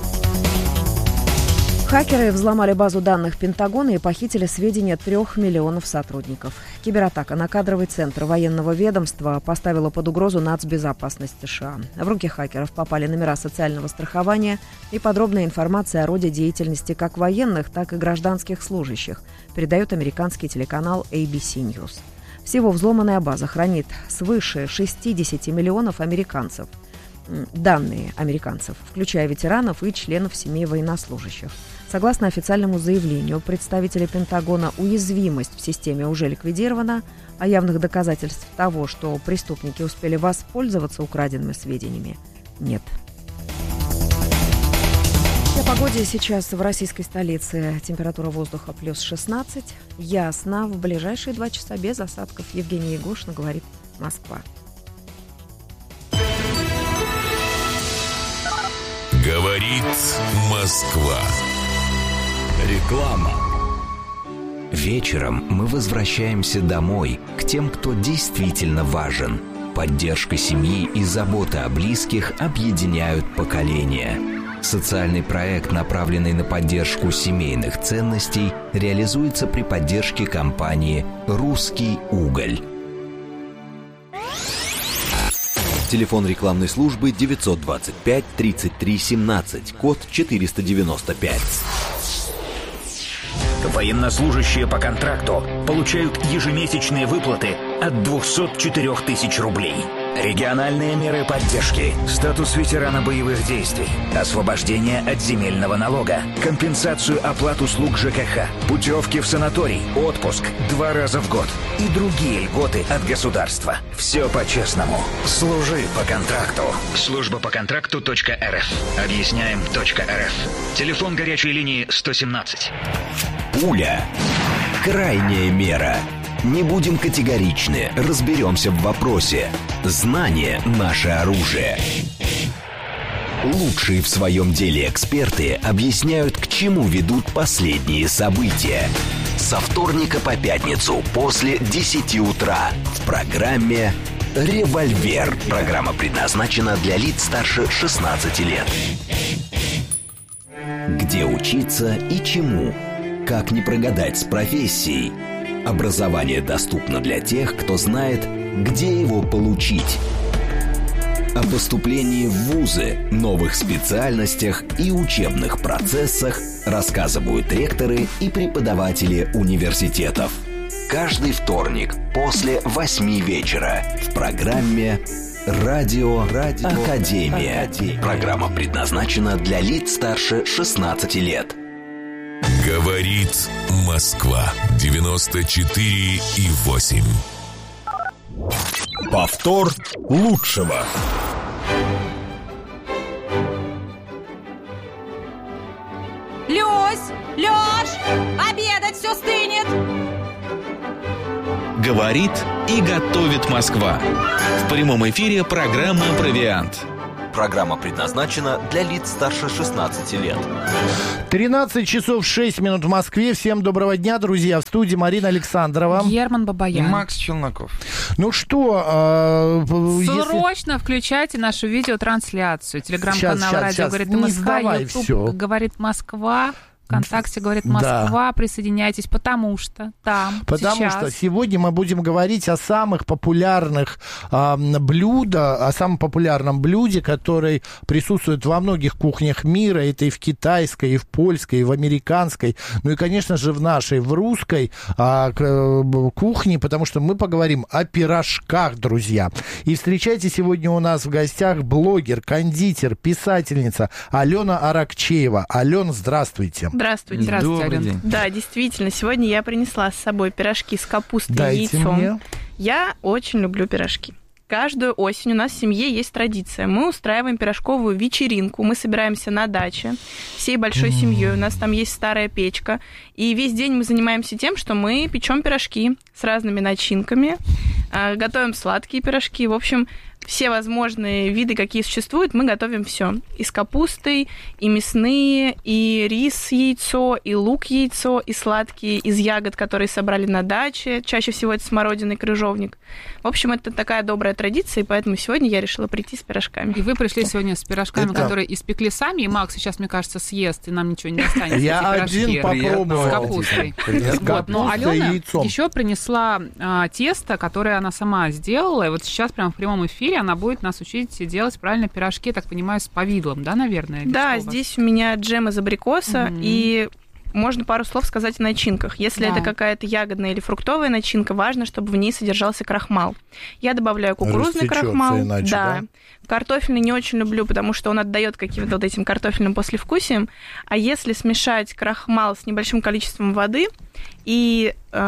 Хакеры взломали базу данных Пентагона и похитили сведения 3 миллионов сотрудников. Кибератака на кадровый центр военного ведомства поставила под угрозу нацбезопасность США. В руки хакеров попали номера социального страхования и подробная информация о роде деятельности как военных, так и гражданских служащих, передает американский телеканал ABC News. Всего взломанная база хранит свыше 60 миллионов американцев. Данные американцев, включая ветеранов и членов семей военнослужащих. Согласно официальному заявлению представителя Пентагона, уязвимость в системе уже ликвидирована, а явных доказательств того, что преступники успели воспользоваться украденными сведениями, нет. О погоде сейчас в российской столице. Температура воздуха плюс 16. Ясно. В ближайшие 2 часа без осадков. Евгения Егошина, говорит Москва. Говорит Москва. Реклама. Вечером мы возвращаемся домой, к тем, кто действительно важен. Поддержка семьи и забота о близких объединяют поколения. Социальный проект, направленный на поддержку семейных ценностей, реализуется при поддержке компании «Русский уголь». Телефон рекламной службы 925 33 17, код 495. Военнослужащие по контракту получают ежемесячные выплаты от 204 тысяч рублей. Региональные меры поддержки, статус ветерана боевых действий, освобождение от земельного налога, компенсацию оплат услуг ЖКХ, путевки в санаторий, отпуск 2 раза в год и другие льготы от государства. Все по-честному. Служи по контракту. Служба по контракту.рф. Объясняем.рф. Телефон горячей линии 117. Пуля. Крайняя мера. Не будем категоричны, разберемся в вопросе. Знание – наше оружие. Лучшие в своем деле эксперты объясняют, к чему ведут последние события. Со вторника по пятницу после 10 утра в программе «Револьвер». Программа предназначена для лиц старше 16 лет. Где учиться и чему? Как не прогадать с профессией? Образование доступно для тех, кто знает, где его получить. О поступлении в вузы, новых специальностях и учебных процессах рассказывают ректоры и преподаватели университетов. Каждый вторник после 8 вечера в программе «Радио Академия». Программа предназначена для лиц старше 16 лет. Говорит Москва 94,8. Повтор лучшего. Лёш, обедать все стынет. Говорит и готовит Москва. В прямом эфире программа «Провиант». Программа предназначена для лиц старше 16 лет. 13 часов 6 минут в Москве. Всем доброго дня, друзья. В студии Марина Александрова. Герман Бабаян. И Макс Челноков. Ну что... Срочно включайте нашу видеотрансляцию. Телеграм-канал «Радио говорит Москва», YouTube говорит Москва. ВКонтакте говорит Москва, присоединяйтесь, потому что сегодня мы будем говорить о самых популярных блюдах, о самом популярном блюде, который присутствует во многих кухнях мира. Это и в китайской, и в польской, и в американской, ну и, конечно же, в нашей, в русской кухне, потому что мы поговорим о пирожках, друзья. И встречайте сегодня у нас в гостях блогер, кондитер, писательница Алена Аракчеева. Алена, здравствуйте. Здравствуйте. Добрый день. Да, действительно, сегодня я принесла с собой пирожки с капустой и яйцом. Мне. Я очень люблю пирожки. Каждую осень у нас в семье есть традиция. Мы устраиваем пирожковую вечеринку. Мы собираемся на даче всей большой семьей. У нас там есть старая печка. И весь день мы занимаемся тем, что мы печем пирожки с разными начинками, готовим сладкие пирожки. В общем, все возможные виды, какие существуют, мы готовим все. И с капустой, и мясные, и рис, яйцо, и лук, яйцо, и сладкие из ягод, которые собрали на даче. Чаще всего это смородина и крыжовник. В общем, это такая добрая традиция, и поэтому сегодня я решила прийти с пирожками. И вы пришли сегодня с пирожками, которые испекли сами, и Макс сейчас, мне кажется, съест, и нам ничего не останется. Я один попробовал. С капустой. Но Алена еще принесла тесто, которое она сама сделала, и вот сейчас прямо в прямом эфире она будет нас учить делать правильно пирожки, я так понимаю, с повидлом, да, наверное? Да, здесь у меня джем из абрикоса, и можно пару слов сказать о начинках. Если это какая-то ягодная или фруктовая начинка, важно, чтобы в ней содержался крахмал. Я добавляю кукурузный крахмал. Иначе, да. Картофельный не очень люблю, потому что он отдает каким-то вот этим картофельным послевкусием. А если смешать крахмал с небольшим количеством воды и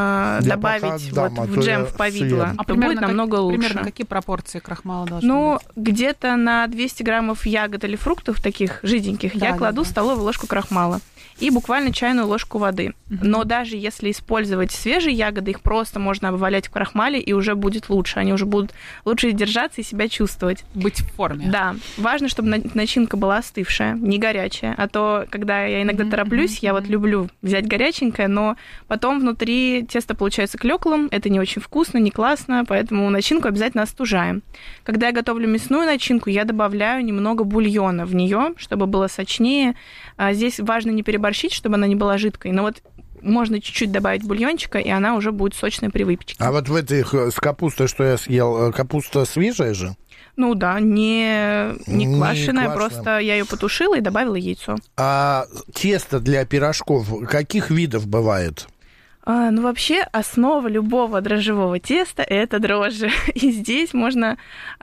добавить в джем в повидло, то будет намного лучше. Примерно какие пропорции крахмала должны быть? Ну, где-то на 200 граммов ягод или фруктов таких жиденьких я кладу столовую ложку крахмала и буквально чайную ложку воды. Но даже если использовать свежие ягоды, их просто можно обвалять в крахмале, и уже будет лучше. Они уже будут лучше держаться и себя чувствовать. Быть в форме. Да. Важно, чтобы начинка была остывшая, не горячая. А то, когда я иногда тороплюсь, я вот люблю взять горяченькое, но потом внутри тесто получается клёклым, это не очень вкусно, не классно, поэтому начинку обязательно остужаем. Когда я готовлю мясную начинку, я добавляю немного бульона в нее, чтобы было сочнее. Здесь важно не переборщить, чтобы она не была жидкой, но вот можно чуть-чуть добавить бульончика, и она уже будет сочная при выпечке. А вот в этих с капустой, что я съел, капуста свежая же? Ну да, не квашеная, просто я ее потушила и добавила яйцо. А тесто для пирожков каких видов бывает? Ну, вообще, основа любого дрожжевого теста – это дрожжи. И здесь можно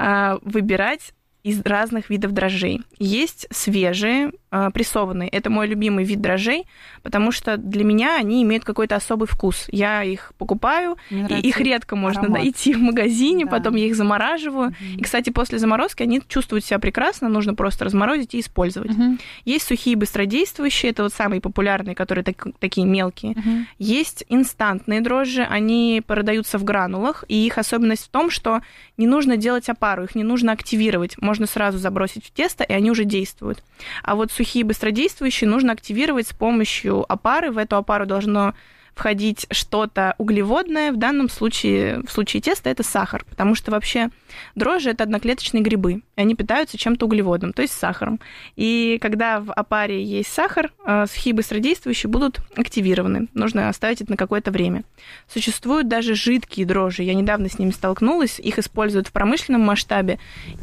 выбирать из разных видов дрожжей. Есть свежие, прессованные. Это мой любимый вид дрожжей, потому что для меня они имеют какой-то особый вкус. Я их покупаю, и их редко можно найти в магазине, потом я их замораживаю. И, кстати, после заморозки они чувствуют себя прекрасно, нужно просто разморозить и использовать. Есть сухие быстродействующие, это вот самые популярные, которые такие мелкие. Есть инстантные дрожжи, они продаются в гранулах, и их особенность в том, что не нужно делать опару, их не нужно активировать. Можно сразу забросить в тесто, и они уже действуют. А вот сухие быстродействующие нужно активировать с помощью опары. В эту опару должно входить что-то углеводное. В данном случае, в случае теста, это сахар, потому что вообще дрожжи – это одноклеточные грибы, и они питаются чем-то углеводным, то есть сахаром. И когда в опаре есть сахар, сухие быстродействующие будут активированы. Нужно оставить это на какое-то время. Существуют даже жидкие дрожжи. Я недавно с ними столкнулась. Их используют в промышленном масштабе,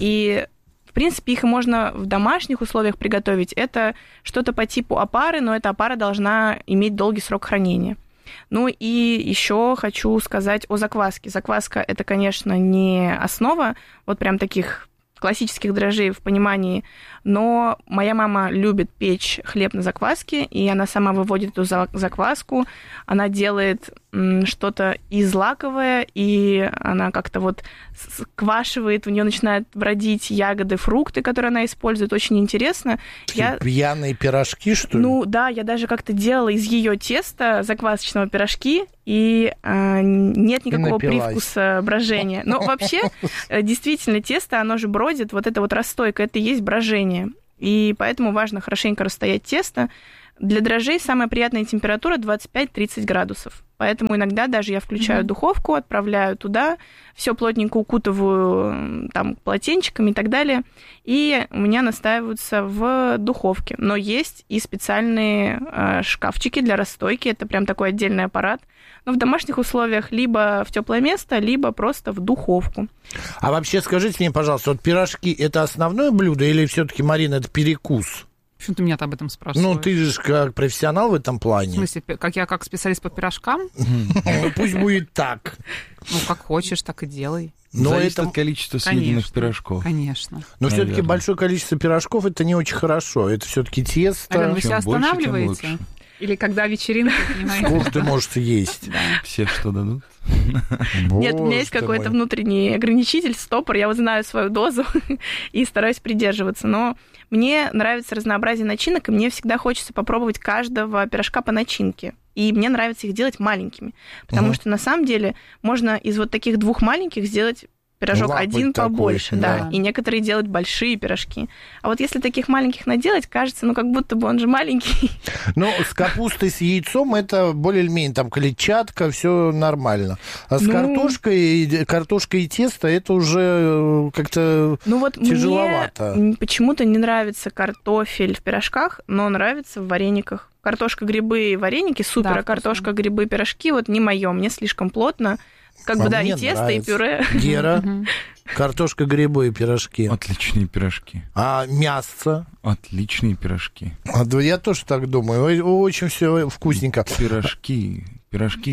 и в принципе, их можно в домашних условиях приготовить. Это что-то по типу опары, но эта опара должна иметь долгий срок хранения. Ну и еще хочу сказать о закваске. Закваска – это, конечно, не основа вот прям таких классических дрожжей в понимании, но моя мама любит печь хлеб на закваске, и она сама выводит эту закваску, она делает что-то и злаковое, и она как-то вот сквашивает, у нее начинают бродить ягоды, фрукты, которые она использует, очень интересно. Пьяные пирожки, что ли? Ну да, я даже как-то делала из ее теста заквасочного пирожки, и нет никакого привкуса брожения. Но вообще, действительно, тесто, оно же бродит, вот это вот расстойка, это и есть брожение. И поэтому важно хорошенько расстоять тесто. Для дрожжей самая приятная температура 25-30 градусов. Поэтому иногда даже я включаю духовку, отправляю туда, все плотненько укутываю там полотенчиками и так далее, и у меня настаиваются в духовке. Но есть и специальные шкафчики для расстойки, это прям такой отдельный аппарат. Но в домашних условиях либо в теплое место, либо просто в духовку. А вообще скажите мне, пожалуйста, вот пирожки – это основное блюдо или все-таки, Марина, это перекус? Почему ты меня-то об этом спрашиваешь? Ну, ты же как профессионал в этом плане. В смысле, как я как специалист по пирожкам? Ну, пусть будет так. Ну, как хочешь, так и делай. Но зависит от количества съеденных пирожков. Конечно. Но все-таки большое количество пирожков – это не очень хорошо. Это все-таки тесто. Алена, вы себя останавливаете? Или когда вечеринка, понимаете? Сколько ты можешь есть? Все что дадут? Нет, у меня есть какой-то внутренний ограничитель, стопор. Я вот знаю свою дозу и стараюсь придерживаться. Но мне нравится разнообразие начинок, и мне всегда хочется попробовать каждого пирожка по начинке. И мне нравится их делать маленькими. Потому что на самом деле можно из вот таких двух маленьких сделать пирожок один побольше, да. И некоторые делают большие пирожки. А вот если таких маленьких наделать, кажется, ну, как будто бы он же маленький. Ну, с капустой, с яйцом это более-менее там клетчатка, все нормально. А с картошкой и тесто это уже как-то тяжеловато. Мне почему-то не нравится картофель в пирожках, но нравится в варениках. Картошка, грибы и вареники супер, а картошка, грибы, пирожки вот не моё, мне слишком плотно. Как бы, да, и тесто, и пюре. Гера, картошка, грибы и пирожки. Отличные пирожки. А мясо? Отличные пирожки. Я тоже так думаю. Очень все вкусненько. Пирожки. Пирожки.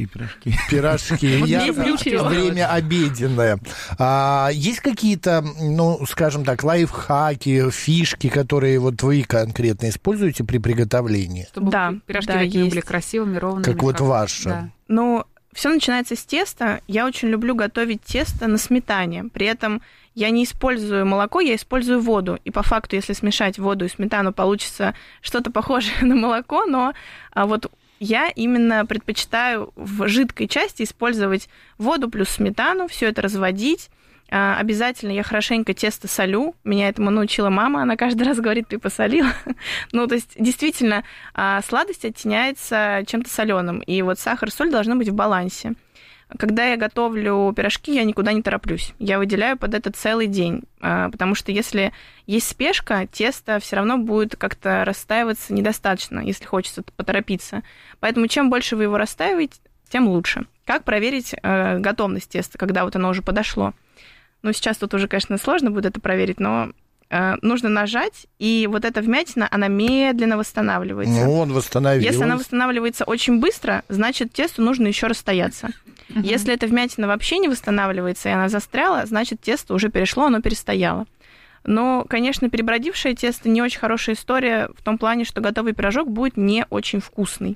Я время обеденное. Есть какие-то, ну, скажем так, лайфхаки, фишки, которые вот вы конкретно используете при приготовлении? Чтобы пирожки такие были красивыми, ровными. Как вот ваши. Да. Ну, все начинается с теста. Я очень люблю готовить тесто на сметане. При этом я не использую молоко, я использую воду. И по факту, если смешать воду и сметану, получится что-то похожее на молоко, но вот я именно предпочитаю в жидкой части использовать воду плюс сметану, все это разводить. Обязательно я хорошенько тесто солю. Меня этому научила мама. Она каждый раз говорит, ты посолила. Ну, то есть, действительно, сладость оттеняется чем-то соленым. И вот сахар и соль должны быть в балансе. Когда я готовлю пирожки, я никуда не тороплюсь. Я выделяю под это целый день. Потому что если есть спешка, тесто все равно будет как-то расстаиваться недостаточно, если хочется поторопиться. Поэтому чем больше вы его расстаиваете, тем лучше. Как проверить готовность теста, когда вот оно уже подошло? Ну, сейчас тут уже, конечно, сложно будет это проверить, но нужно нажать, и вот эта вмятина, она медленно восстанавливается. Ну, он восстановился. Если она восстанавливается очень быстро, значит, тесту нужно еще расстояться. Если эта вмятина вообще не восстанавливается, и она застряла, значит, тесто уже перешло, оно перестояло. Но, конечно, перебродившее тесто не очень хорошая история в том плане, что готовый пирожок будет не очень вкусный.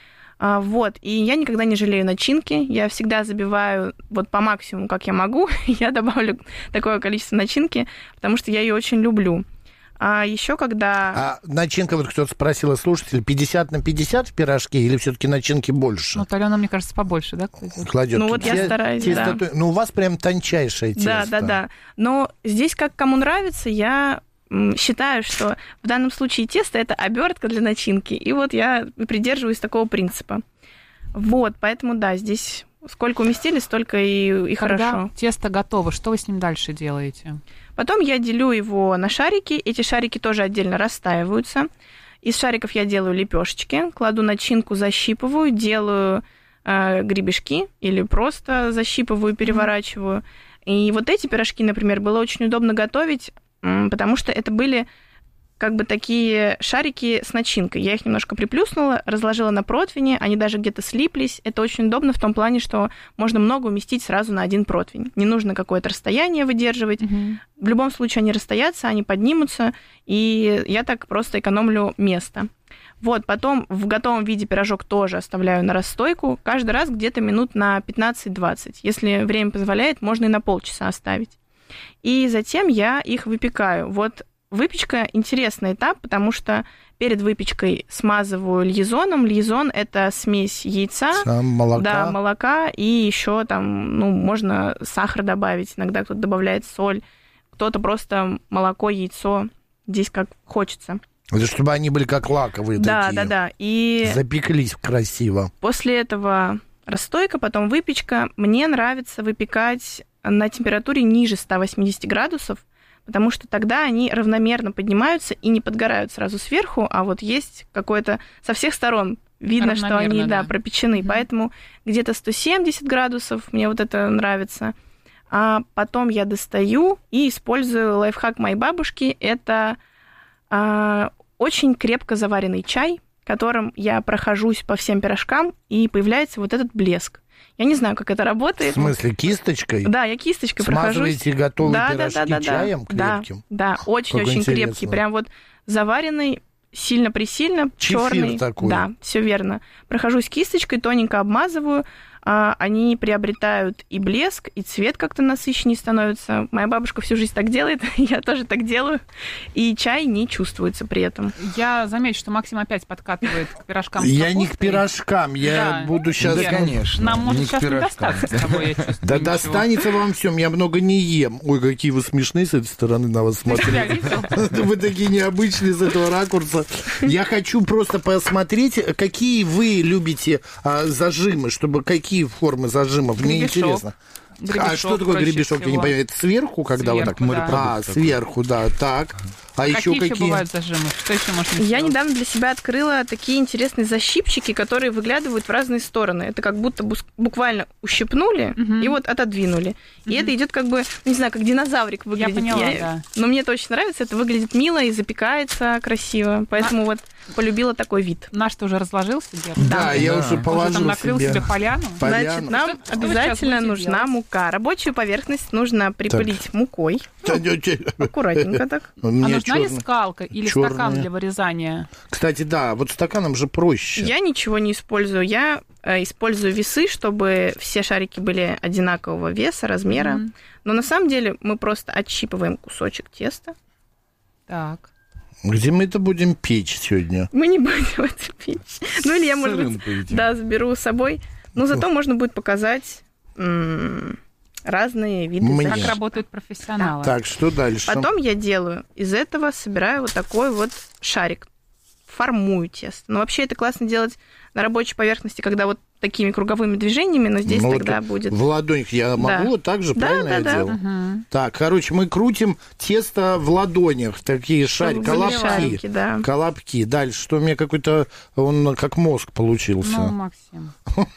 Вот, и я никогда не жалею начинки, я всегда забиваю вот по максимуму, как я могу, я добавлю такое количество начинки, потому что я ее очень люблю. А еще когда... начинка, вот кто-то спросил, слушатель, 50 на 50 в пирожке или все-таки начинки больше? Ну, Алена, мне кажется, побольше, да? Кладет. Ну, вот я стараюсь, да. Ну, у вас прям тончайшее тесто. Да. Но здесь, как кому нравится, я считаю, что в данном случае тесто – это обертка для начинки. И вот я придерживаюсь такого принципа. Вот, поэтому, да, здесь сколько уместили, столько и Когда хорошо. тесто готово, что вы с ним дальше делаете? Потом я делю его на шарики. Эти шарики тоже отдельно расстаиваются. Из шариков я делаю лепешечки, кладу начинку, защипываю, делаю гребешки или просто защипываю, переворачиваю. И вот эти пирожки, например, было очень удобно готовить, потому что это были как бы такие шарики с начинкой. Я их немножко приплюснула, разложила на противне, они даже где-то слиплись. Это очень удобно в том плане, что можно много уместить сразу на один противень. Не нужно какое-то расстояние выдерживать. В любом случае они расстоятся, они поднимутся, и я так просто экономлю место. Вот, потом в готовом виде пирожок тоже оставляю на расстойку. Каждый раз где-то минут на 15-20. Если время позволяет, можно и на полчаса оставить. И затем я их выпекаю. Вот выпечка – интересный этап, потому что перед выпечкой смазываю льезоном. Льезон – это смесь яйца, молока и еще там, можно сахар добавить. Иногда кто-то добавляет соль, кто-то просто молоко, яйцо. Здесь как хочется. Это чтобы они были как лаковые такие. Да. И запеклись красиво. После этого расстойка, потом выпечка. Мне нравится выпекать на температуре ниже 180 градусов, потому что тогда они равномерно поднимаются и не подгорают сразу сверху, а вот есть какое-то со всех сторон видно, что они пропечены. Поэтому где-то 170 градусов, мне вот это нравится. А потом я достаю и использую лайфхак моей бабушки. Это очень крепко заваренный чай, которым я прохожусь по всем пирожкам, и появляется вот этот блеск. Я не знаю, как это работает. В смысле, кисточкой? Да, я кисточкой прохожусь. Смазываете готовые пирожки чаем крепким? Да, очень-очень крепкий. Прям вот заваренный, сильно-пресильно, черный. Такой. Да, все верно. Прохожусь кисточкой, тоненько обмазываю. Они приобретают и блеск, и цвет как-то насыщеннее становится. Моя бабушка всю жизнь так делает, я тоже так делаю. И чай не чувствуется при этом. Я замечу, что Максим опять подкатывает к пирожкам с Я не к пирожкам, я буду сейчас... Да, конечно. Нам может сейчас не достаться с тобой, я чувствую. Да достанется вам всем, я много не ем. Ой, какие вы смешные с этой стороны на вас смотреть. Вы такие необычные с этого ракурса. Я хочу просто посмотреть, какие вы любите зажимы, чтобы какие формы зажимов, мне интересно. Гребешок, что такое гребешок? Я не понимаю, это сверху, когда вот так? Да. Сверху, да, так. А какие еще бывают зажимы? Что еще можно Я недавно для себя открыла такие интересные защипчики, которые выглядывают в разные стороны. Это как будто буквально ущипнули и вот отодвинули. И это идет как бы, не знаю, как динозаврик выглядит. Я поняла, да. Но мне это очень нравится, это выглядит мило и запекается красиво. Поэтому вот полюбила такой вид. Наш-то уже разложился, Гер? Да, я уже положил там накрыл себе поляну. Значит, нам обязательно нужна мука. Рабочую поверхность нужно припылить мукой. Аккуратненько так. А нужна ли скалка или стакан для вырезания? Кстати, да, вот стаканом же проще. Я ничего не использую. Я использую весы, чтобы все шарики были одинакового веса, размера. Но на самом деле мы просто отщипываем кусочек теста. Так. Где мы это будем печь сегодня? Мы не будем это печь. Ну, или я, может быть, заберу с собой. Но зато можно будет показать разные виды. Как работают профессионалы. Так, что дальше? Потом я делаю из этого, собираю вот такой вот шарик. Формую тесто. Но вообще это классно делать на рабочей поверхности, когда вот такими круговыми движениями, но здесь тогда будет... В ладонях я могу так же, правильно я делаю? Угу. Так, короче, мы крутим тесто в ладонях, такие колобки. Да. Колобки. Дальше, что у меня какой-то, он как мозг получился. Ну, Максим.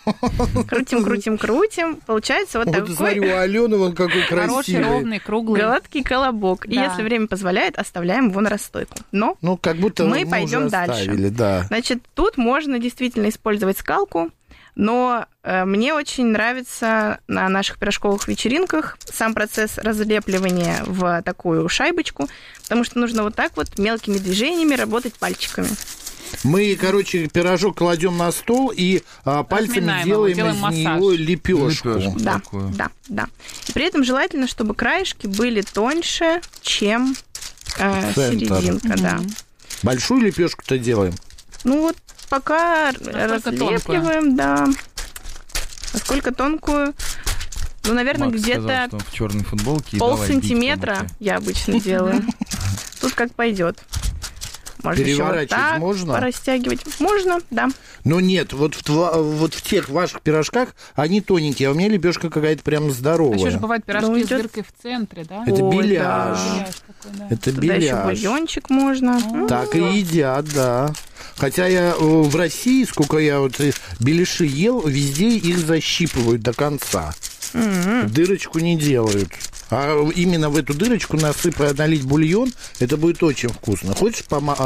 Крутим. Получается вот такой... смотри, у Алены он какой красивый. Хороший, ровный, круглый. Гладкий колобок. Да. И если время позволяет, оставляем его на расстойку. Но как будто мы пойдем дальше. Да. Значит, тут можно действительно использовать скалку, но мне очень нравится на наших пирожковых вечеринках сам процесс разлепливания в такую шайбочку, потому что нужно вот так вот мелкими движениями работать пальчиками. Мы, короче, пирожок кладем на стол и пальцами делаем из него лепешку. Да. И при этом желательно, чтобы краешки были тоньше, чем серединка. Да. Большую лепешку-то делаем? Ну вот пока разлепливаем, да. Насколько тонкую? Ну, наверное, Макс где-то сказал, в черной футболке полсантиметра я обычно делаю. Тут как пойдет. Можно переворачивать еще вот так можно? Растягивать. Можно, да. Но нет, вот в тех ваших пирожках они тоненькие, а у меня лепешка какая-то прям здоровая. А еще же бывают пирожки с дыркой в центре, да? Это беляж. Такой, да. Это туда беляж. еще бульончик можно. Так и едят, да. Хотя я в России, сколько я вот беляши ел, везде их защипывают до конца. Дырочку не делают. А именно в эту дырочку налить бульон, это будет очень вкусно. Хочешь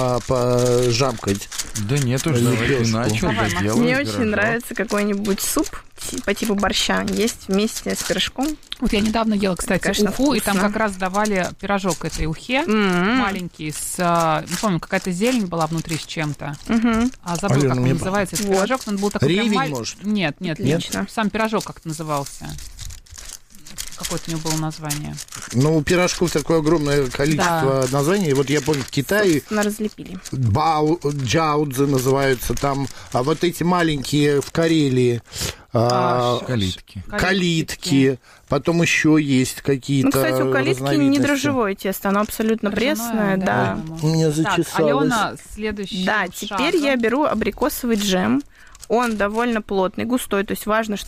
пожамкать? Да нет уж, иначе мне очень нравится какой-нибудь суп по типу борща. Есть вместе с пирожком. Вот я недавно ела, кстати, конечно, уху, вкусно. И там как раз давали пирожок этой ухе, маленький, не помню, какая-то зелень была внутри с чем-то. А забыл, как он называется этот пирожок. Он был такой ревень, может? Нет, сам пирожок как-то назывался. Какое-то у него было название. Ну, у пирожков такое огромное количество названий. Вот я помню, в Китае... разлепили. Джаудзе называются там. А вот эти маленькие в Карелии... Калитки. Потом еще есть какие-то. Ну, кстати, у калитки не дрожжевое тесто, оно абсолютно пресное, да. У меня зачесалось. Так, Алена, следующий теперь я беру абрикосовый джем. Он довольно плотный, густой, то есть важно,